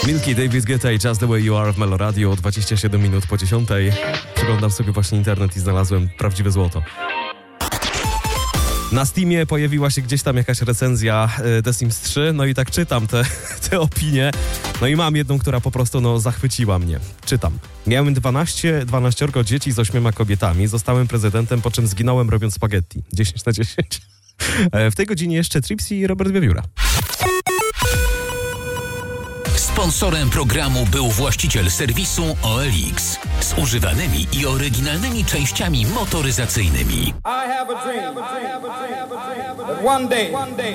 Milky, David Guetta i Just the Way You Are w Melo Radio, 27 minut po 10. Przeglądam sobie właśnie internet i znalazłem prawdziwe złoto. Na Steamie pojawiła się gdzieś tam jakaś recenzja The Sims 3, no i tak czytam te opinie, no i mam jedną, która po prostu zachwyciła mnie. Czytam. Miałem 12 dzieci z 8 kobietami, zostałem prezydentem, po czym zginąłem robiąc spaghetti. 10/10. W tej godzinie jeszcze Tripsy i Robert Wiewióra. Sponsorem programu był właściciel serwisu OLX z używanymi i oryginalnymi częściami motoryzacyjnymi. I have a dream that one day